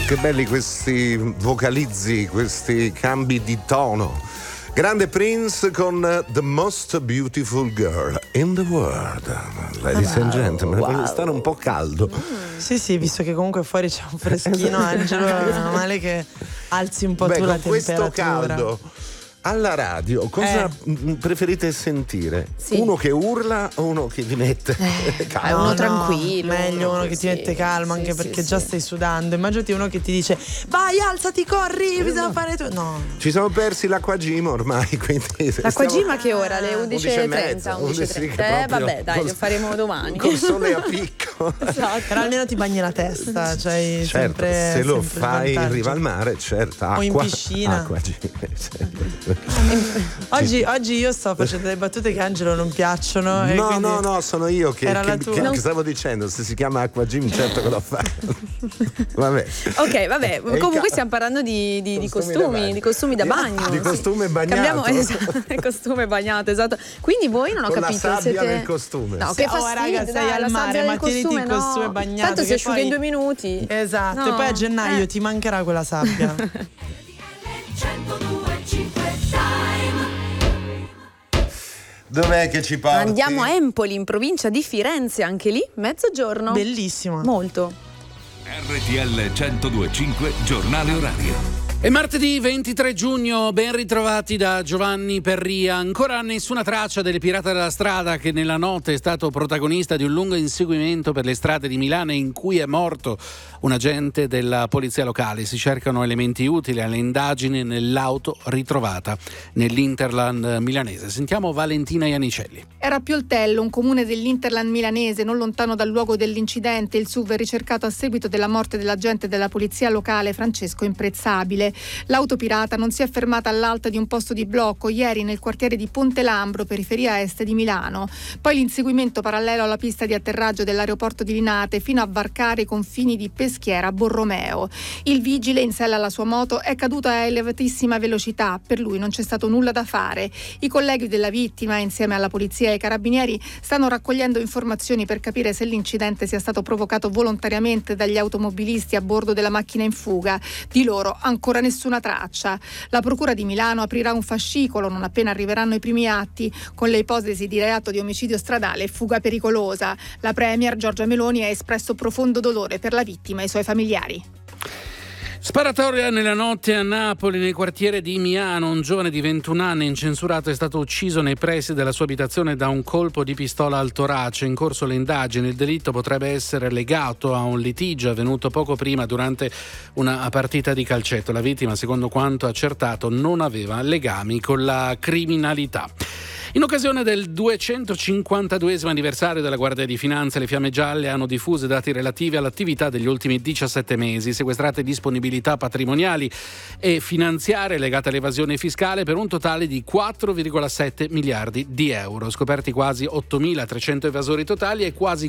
Che belli questi vocalizzi, questi cambi di tono. Grande Prince con The Most Beautiful Girl in the World. Ladies and gentlemen, wow. Stare un po' caldo. Sì, visto che comunque fuori c'è un freschino, Angelo, non è male che alzi un po' tu la temperatura. Questo caldo alla radio, cosa preferite sentire? Sì. Uno che urla o uno che ti mette calmo? Uno tranquillo. Meglio uno che ti mette calmo, anche perché già stai sudando. Immaginati uno che ti dice vai, alzati, corri, bisogna fare tu. No. Ci siamo persi l'acquagima ormai, quindi l'acquagima che ora? Le 11:30, 11:30. Vabbè, dai, lo faremo domani. Col sole a picco. Esatto. Però almeno ti bagni la testa, cioè certo, sempre, se lo fai in riva al mare, certo, acqua, o in piscina. Oggi io sto facendo delle battute che a Angelo non piacciono. No, sono io che stavo dicendo, se si chiama Acqua Gym, certo che lo fa. Vabbè. Ok, vabbè. Comunque stiamo parlando di costumi da bagno. Di costume bagnato. Costume bagnato, esatto. Quindi voi non ho con capito. La sabbia siete nel costume. No, che fastidio, raga, sei al mare, ma tieniti il costume bagnato. Tanto si asciuga in 2 minuti. Esatto, e poi a gennaio ti mancherà quella sabbia. Dov'è che ci porti? Andiamo a Empoli, in provincia di Firenze, anche lì mezzogiorno. Bellissimo. Molto. RTL 102.5 giornale orario. È martedì 23 giugno, ben ritrovati da Giovanni Perria. Ancora nessuna traccia del pirata della strada che nella notte è stato protagonista di un lungo inseguimento per le strade di Milano in cui è morto un agente della polizia locale. Si cercano elementi utili alle indagini nell'auto ritrovata nell'Interland milanese. Sentiamo Valentina Ianicelli. Era a Pioltello, un comune dell'Interland milanese, non lontano dal luogo dell'incidente. Il SUV è ricercato a seguito della morte dell'agente della polizia locale Francesco Imprezzabile. L'auto pirata non si è fermata all'alta di un posto di blocco ieri nel quartiere di Ponte Lambro, periferia est di Milano. Poi l'inseguimento parallelo alla pista di atterraggio dell'aeroporto di Linate fino a varcare i confini di Peschiera Borromeo. Il vigile in sella alla sua moto è caduto a elevatissima velocità. Per lui non c'è stato nulla da fare. I colleghi della vittima, insieme alla polizia e ai carabinieri, stanno raccogliendo informazioni per capire se l'incidente sia stato provocato volontariamente dagli automobilisti a bordo della macchina in fuga. Di loro ancora nessuna traccia. La Procura di Milano aprirà un fascicolo non appena arriveranno i primi atti con le ipotesi di reato di omicidio stradale e fuga pericolosa. La premier Giorgia Meloni ha espresso profondo dolore per la vittima e i suoi familiari. Sparatoria nella notte a Napoli, nel quartiere di Miano. Un giovane di 21 anni incensurato è stato ucciso nei pressi della sua abitazione da un colpo di pistola al torace. In corso le indagini, il delitto potrebbe essere legato a un litigio avvenuto poco prima durante una partita di calcetto. La vittima, secondo quanto accertato, non aveva legami con la criminalità. In occasione del 252esimo anniversario della Guardia di Finanza, le Fiamme Gialle hanno diffuso i dati relativi all'attività degli ultimi 17 mesi, sequestrate disponibilità patrimoniali e finanziarie legate all'evasione fiscale per un totale di 4,7 miliardi di euro. Scoperti quasi 8.300 evasori totali e quasi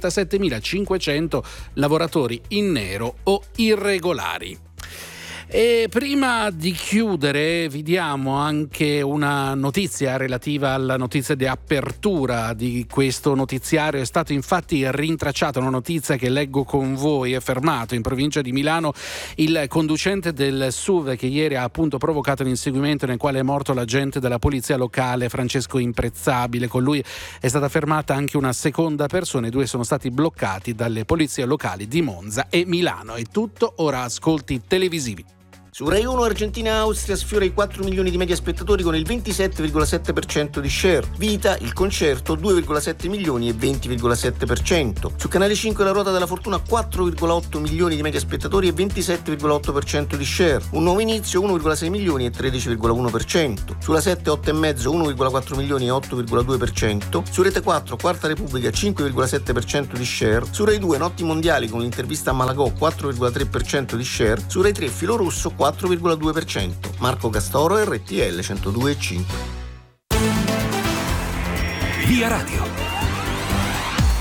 47.500 lavoratori in nero o irregolari. E prima di chiudere vi diamo anche una notizia relativa alla notizia di apertura di questo notiziario. È stato infatti rintracciato, una notizia che leggo con voi, è fermato in provincia di Milano il conducente del SUV che ieri ha appunto provocato l'inseguimento nel quale è morto l'agente della polizia locale Francesco Imprezzabile. Con lui è stata fermata anche una seconda persona, i due sono stati bloccati dalle polizie locali di Monza e Milano. È tutto, ora ascolti televisivi. Su Rai 1 Argentina-Austria sfiora i 4 milioni di media spettatori con il 27,7% di share. Vita, il concerto, 2,7 milioni e 20,7%. Su Canale 5 La Ruota della Fortuna 4,8 milioni di media spettatori e 27,8% di share. Un nuovo inizio 1,6 milioni e 13,1%. Sulla 7 8,5 1,4 milioni e 8,2%. Su Rete 4 Quarta Repubblica 5,7% di share. Su Rai 2 Notti Mondiali con l'intervista a Malagò 4,3% di share. Su Rai 3 Filo Rosso 4,2%. Marco Castoro, RTL 102,5. Via Radio.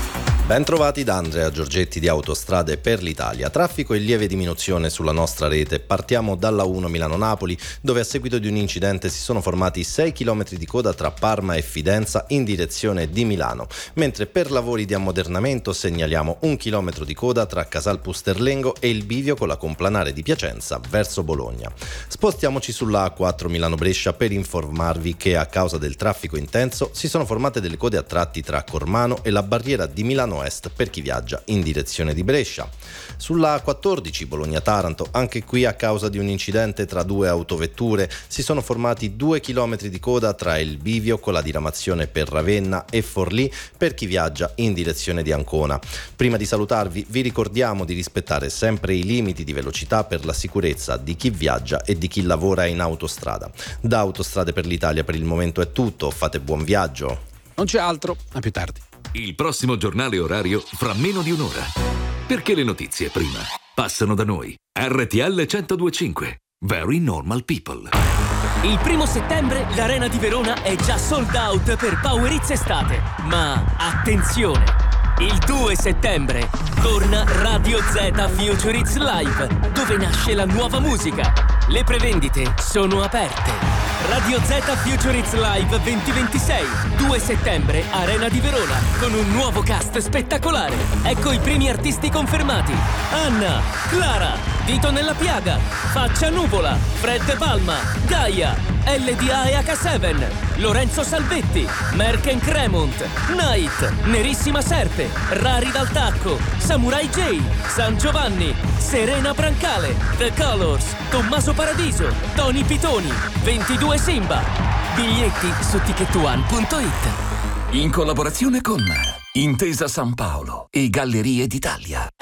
Ben trovati da Andrea Giorgetti di Autostrade per l'Italia. Traffico in lieve diminuzione sulla nostra rete. Partiamo dalla 1 Milano-Napoli, dove a seguito di un incidente si sono formati 6 km di coda tra Parma e Fidenza in direzione di Milano, mentre per lavori di ammodernamento segnaliamo 1 chilometro di coda tra Casal Pusterlengo e il bivio con la complanare di Piacenza verso Bologna. Spostiamoci sulla A4 Milano-Brescia per informarvi che a causa del traffico intenso si sono formate delle code a tratti tra Cormano e la barriera di Milano Est per chi viaggia in direzione di Brescia. Sulla A14 Bologna-Taranto, anche qui a causa di un incidente tra due autovetture si sono formati 2 chilometri di coda tra il bivio con la diramazione per Ravenna e Forlì per chi viaggia in direzione di Ancona. Prima di salutarvi vi ricordiamo di rispettare sempre i limiti di velocità per la sicurezza di chi viaggia e di chi lavora in autostrada. Da Autostrade per l'Italia per il momento è tutto, fate buon viaggio. Non c'è altro, a più tardi. Il prossimo giornale orario fra meno di un'ora. Perché le notizie prima passano da noi. RTL 102.5. Very Normal People. Il 1 settembre l'Arena di Verona è già sold out per Power Hits Estate. Ma attenzione! Il 2 settembre torna Radio Z Future Hits Live, dove nasce la nuova musica. Le prevendite sono aperte. Radio Z Future Hits Live 2026, 2 settembre, Arena di Verona, con un nuovo cast spettacolare. Ecco i primi artisti confermati: Anna, Clara, Dito nella Piaga, Faccia Nuvola, Fred Palma, Gaia, LDA e H7, Lorenzo Salvetti, Merken Cremont, Night, Nerissima Serpe, Rari dal Tacco, Samurai J, San Giovanni, Serena Brancale, The Colors, Tommaso Paradiso, Tony Pitoni, 22 Simba. Biglietti su ticketone.it. In collaborazione con Intesa San Paolo e Gallerie d'Italia.